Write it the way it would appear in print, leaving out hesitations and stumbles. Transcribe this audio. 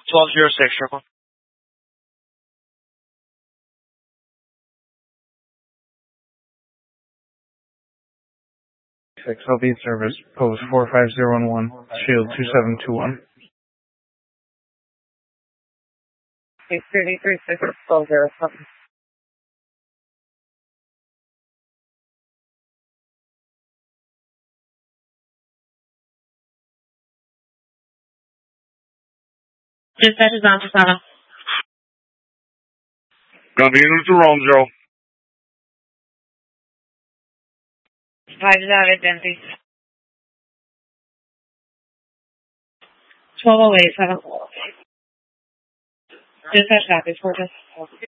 1206, triple. LV service, pose 45011, shield 2721. 633-1207. Dispatch is on for 7. Gonna be in Jerome, Joe. 5 is out of identity. 1208, 7. Dispatch copies, 4